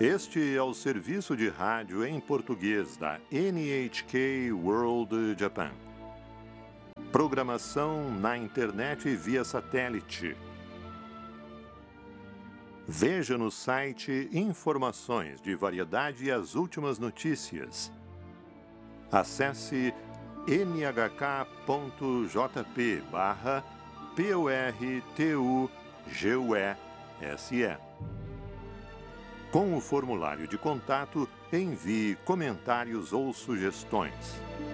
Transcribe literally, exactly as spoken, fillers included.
Este é o serviço de rádio em português da N H K World Japan. Programação na internet e via satélite. Veja no site informações de variedade e as últimas notícias. Acesse n h k ponto j p barra p o r t u g u e s e. Com o formulário de contato, envie comentários ou sugestões.